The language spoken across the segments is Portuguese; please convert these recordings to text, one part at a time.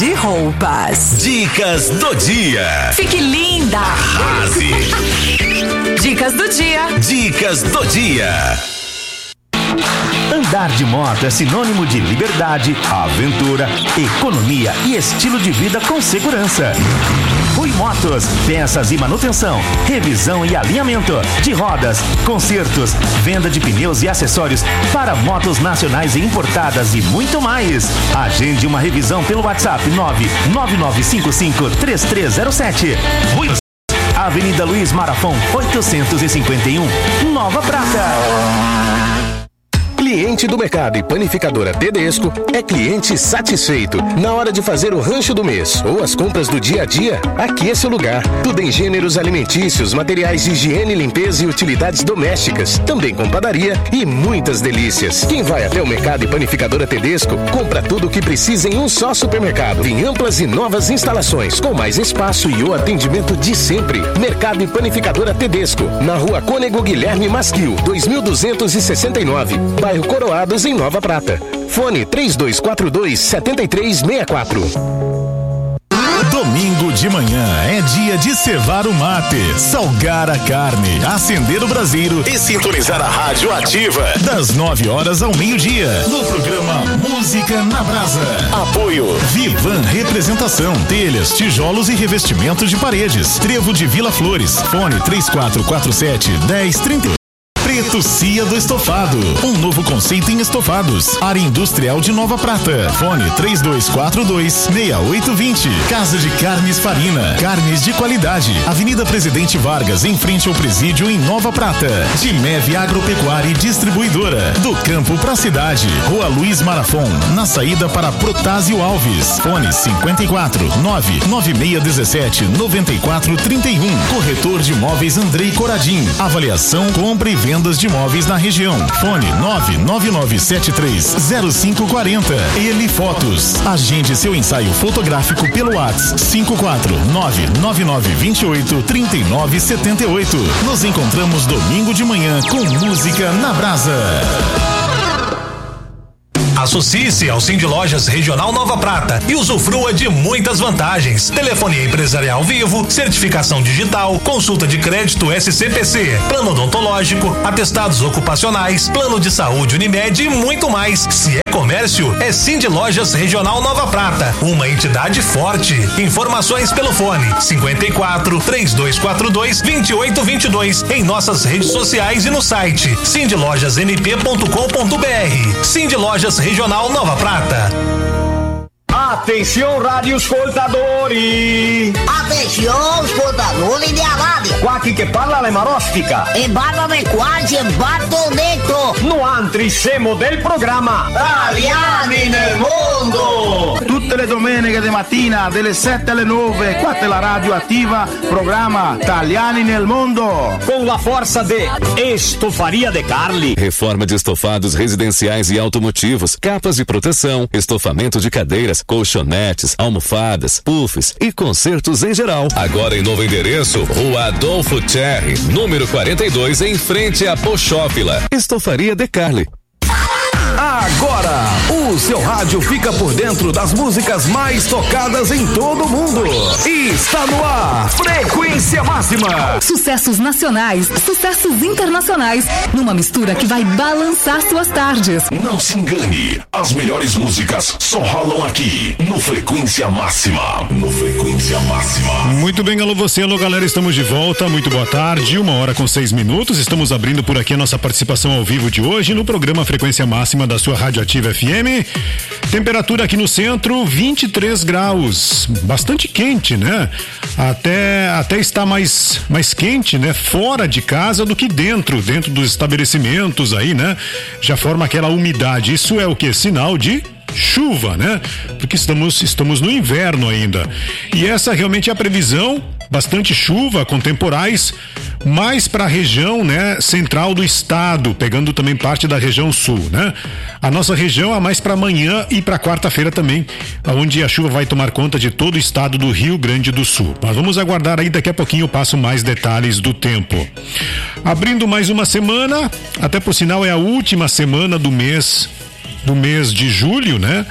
de roupas. Dicas do dia. Fique linda. Arrase. Dicas do dia. Dicas do dia. Andar de moto é sinônimo de liberdade, aventura, economia e estilo de vida com segurança. Ui Motos, peças e manutenção, revisão e alinhamento de rodas, consertos, venda de pneus e acessórios para motos nacionais e importadas e muito mais. Agende uma revisão pelo WhatsApp 999553307. Avenida Luiz Marafon, 851, Nova Prata. Cliente do Mercado e Panificadora Tedesco é cliente satisfeito. Na hora de fazer o rancho do mês ou as compras do dia a dia, aqui é seu lugar. Tudo em gêneros alimentícios, materiais de higiene, limpeza e utilidades domésticas. Também com padaria e muitas delícias. Quem vai até o Mercado e Panificadora Tedesco, compra tudo o que precisa em um só supermercado. Em amplas e novas instalações, com mais espaço e o atendimento de sempre. Mercado e Panificadora Tedesco, na Rua Cônego Guilherme Masquil, 2269. Bairro Coroados, em Nova Prata. Fone 3242-7364. Domingo de manhã é dia de cevar o mate, salgar a carne, acender o braseiro e sintonizar a rádio ativa. Das 9 horas ao meio-dia, no programa Música na Brasa. Apoio Vivan Representação, telhas, tijolos e revestimentos de paredes. Trevo de Vila Flores. Fone 3447-1030. Preto Cia do Estofado, um novo conceito em estofados. Área Industrial de Nova Prata. Fone 3242-6820. Casa de Carnes Farina, carnes de qualidade. Avenida Presidente Vargas, em frente ao presídio em Nova Prata. De Meve Agropecuária e Distribuidora. Do campo pra cidade. Rua Luiz Marafon, na saída para Protásio Alves. Fone 54-99617-9431. Corretor de Imóveis Andrei Coradim. Avaliação, compra e venda de imóveis na região. Fone 999730540. Ele Fotos. Agende seu ensaio fotográfico pelo WhatsApp 54999283978. Nos encontramos domingo de manhã com Música na Brasa. Associe-se ao Cindy Lojas Regional Nova Prata e usufrua de muitas vantagens. Telefonia empresarial vivo, certificação digital, consulta de crédito SCPC, plano odontológico, atestados ocupacionais, plano de saúde Unimed e muito mais. Se é comércio, é Cindy Lojas Regional Nova Prata, uma entidade forte. Informações pelo fone 54-3242-2822 em nossas redes sociais e no site cindylojasmp.com.br. Cindy Lojas Regional Nova Prata. Atenção, radioascoltatori! Atenção, ascoltatori di radio! Qua chi che parla le marostica! E parlame quasi e battonetto! No altri siamo del programma Italiani nel mondo! Tutte le domeniche di mattina, dalle 7 alle 9, qua è la radio attiva, programma Italiani nel mondo! Com la forza de Estofaria de Carli. Reforma de estofados residenciais e automotivos, capas de proteção, estofamento de cadeiras, colchonetes, almofadas, puffs e consertos em geral. Agora em novo endereço, Rua Adolfo Thierry, número 42, em frente à Pochófila. Estofaria de Carli. Agora, o seu rádio fica por dentro das músicas mais tocadas em todo o mundo. E está no ar, Frequência Máxima. Sucessos nacionais, sucessos internacionais, numa mistura que vai balançar suas tardes. Não se engane, as melhores músicas só rolam aqui, no Frequência Máxima. No Frequência Máxima. Muito bem, alô você, alô galera, estamos de volta, muito boa tarde, 1h06, estamos abrindo por aqui a nossa participação ao vivo de hoje no programa Frequência Máxima da sua Rádio Ativa FM. Temperatura aqui no centro, 23 graus, bastante quente, né? Até está mais quente, né? Fora de casa do que dentro dos estabelecimentos aí, né? Já forma aquela umidade, isso é o que? Sinal de chuva, né? Porque estamos no inverno ainda. E essa realmente é a previsão, bastante chuva com temporais, mais para a região, né, central do estado, pegando também parte da região sul, né? A nossa região é mais para amanhã e para quarta-feira também, onde a chuva vai tomar conta de todo o estado do Rio Grande do Sul. Mas vamos aguardar aí, daqui a pouquinho eu passo mais detalhes do tempo. Abrindo mais uma semana, até por sinal é a última semana do mês de julho, né?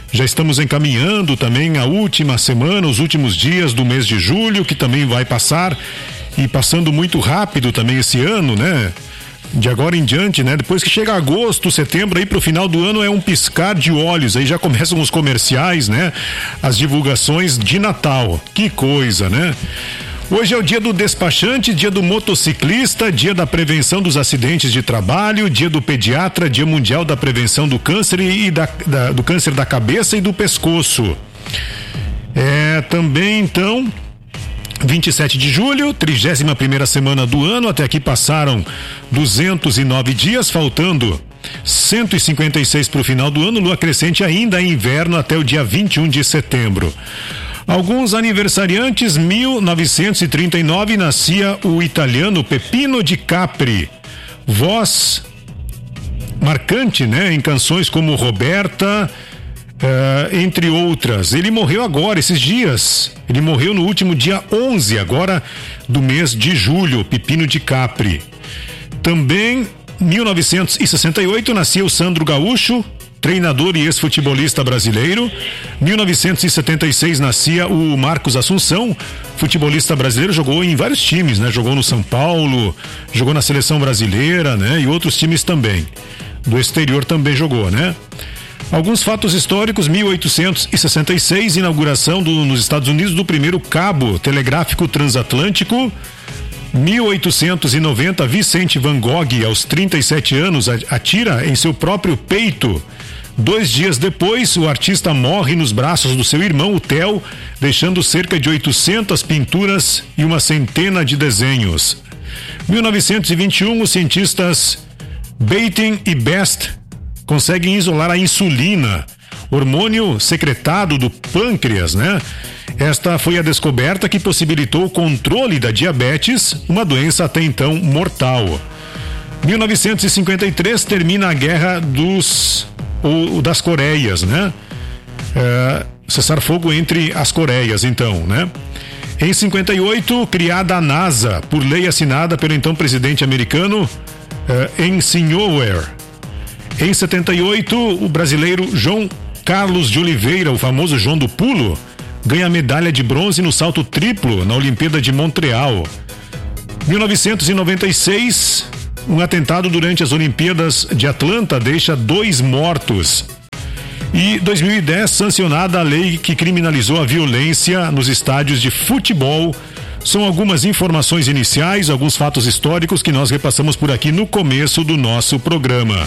Já estamos encaminhando também a última semana, os últimos dias do mês de julho, que também vai passar e passando muito rápido também esse ano, né? De agora em diante, né? Depois que chega agosto, setembro, aí pro final do ano é um piscar de olhos, aí já começam os comerciais, né? As divulgações de Natal. Que coisa, né? Hoje é o dia do despachante, dia do motociclista, dia da prevenção dos acidentes de trabalho, dia do pediatra, dia mundial da prevenção do câncer e do câncer da cabeça e do pescoço. Também, então, 27 de julho, 31ª semana do ano, até aqui passaram 209 dias, faltando 156 para o final do ano, lua crescente ainda em inverno até o dia 21 de setembro. Alguns aniversariantes, 1939 nascia o italiano Peppino di Capri, voz marcante, né, em canções como Roberta, entre outras. Ele morreu agora, esses dias. Ele morreu no último dia 11 agora do mês de julho, Peppino di Capri. Também, 1968, nascia o Sandro Gaúcho, treinador e ex-futebolista brasileiro. 1976 nascia o Marcos Assunção, futebolista brasileiro, jogou em vários times, né? Jogou no São Paulo, jogou na seleção brasileira, né? E outros times também. Do exterior também jogou, né? Alguns fatos históricos: 1866, inauguração nos Estados Unidos do primeiro cabo telegráfico transatlântico. 1890, Vicente Van Gogh, aos 37 anos, atira em seu próprio peito. 2 dias depois, o artista morre nos braços do seu irmão, o Theo, deixando cerca de 800 pinturas e uma centena de desenhos. 1921, os cientistas Baten e Best conseguem isolar a insulina, hormônio secretado do pâncreas, né? Esta foi a descoberta que possibilitou o controle da diabetes, uma doença até então mortal. 1953 termina a Guerra das Coreias, né? Cessar-fogo entre as Coreias, então, né? Em 58, criada a NASA, por lei assinada pelo então presidente americano Eisenhower. Em 78, o brasileiro João Carlos de Oliveira, o famoso João do Pulo, ganha medalha de bronze no salto triplo na Olimpíada de Montreal. 1996, um atentado durante as Olimpíadas de Atlanta deixa 2 mortos. E 2010, sancionada a lei que criminalizou a violência nos estádios de futebol. São algumas informações iniciais, alguns fatos históricos que nós repassamos por aqui no começo do nosso programa.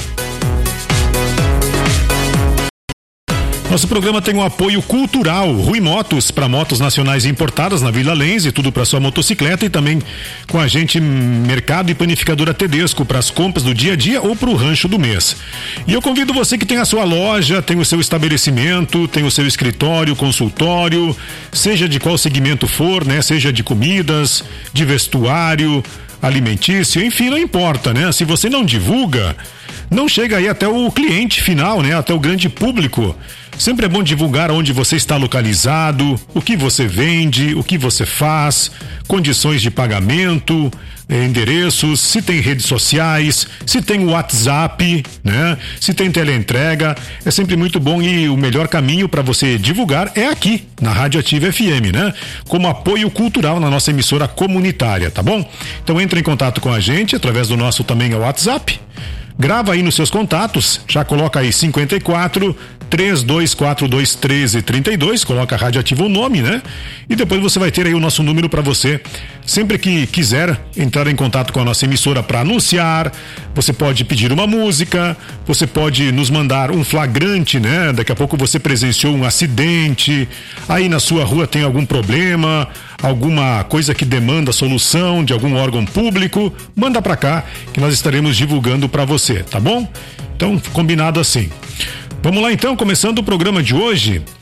Nosso programa tem um apoio cultural, Rui Motos, para motos nacionais importadas na Vila Lense, tudo para sua motocicleta, e também com a gente Mercado e Panificadora Tedesco para as compras do dia a dia ou para o rancho do mês. E eu convido você que tem a sua loja, tem o seu estabelecimento, tem o seu escritório, consultório, seja de qual segmento for, né? Seja de comidas, de vestuário, alimentício, enfim, não importa, né? Se você não divulga, não chega aí até o cliente final, né? Até o grande público. Sempre é bom divulgar onde você está localizado, o que você vende, o que você faz, condições de pagamento, endereços, se tem redes sociais, se tem WhatsApp, né? Se tem teleentrega. É sempre muito bom, e o melhor caminho para você divulgar é aqui, na Rádio Ativa FM, né? Como apoio cultural na nossa emissora comunitária, tá bom? Então entre em contato com a gente através do nosso também WhatsApp. Grava aí nos seus contatos, já coloca aí 54 3242 1332, coloca a Rádio Ativa o nome, né? E depois você vai ter aí o nosso número para você. Sempre que quiser entrar em contato com a nossa emissora para anunciar, você pode pedir uma música, você pode nos mandar um flagrante, né? Daqui a pouco você presenciou um acidente, aí na sua rua tem algum problema, alguma coisa que demanda solução de algum órgão público, manda para cá que nós estaremos divulgando para você, tá bom? Então, combinado assim. Vamos lá então, começando o programa de hoje.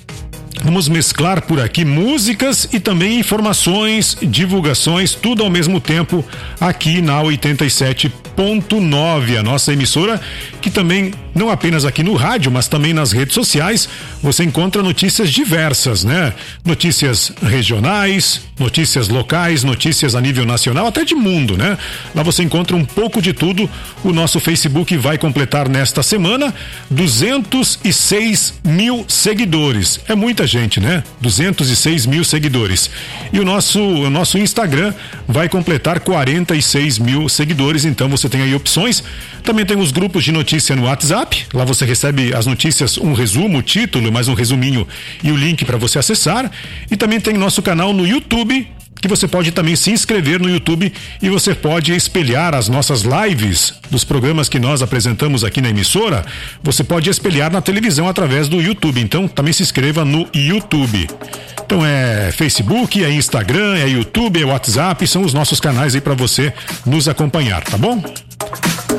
Vamos mesclar por aqui músicas e também informações, divulgações, tudo ao mesmo tempo aqui na 87.9, a nossa emissora, que também, não apenas aqui no rádio, mas também nas redes sociais, você encontra notícias diversas, né? Notícias regionais, notícias locais, notícias a nível nacional, até de mundo, né? Lá você encontra um pouco de tudo. O nosso Facebook vai completar nesta semana 206 mil seguidores. É muita gente, né? 206 mil seguidores. E o nosso Instagram vai completar 46 mil seguidores, então você tem aí opções. Também tem os grupos de notícia no WhatsApp, lá você recebe as notícias, um resumo, o título, mais um resuminho e o link para você acessar. E também tem nosso canal no YouTube, que você pode também se inscrever no YouTube e você pode espelhar as nossas lives dos programas que nós apresentamos aqui na emissora. Você pode espelhar na televisão através do YouTube, então também se inscreva no YouTube. Então é Facebook, é Instagram, é YouTube, é WhatsApp, são os nossos canais aí para você nos acompanhar, tá bom?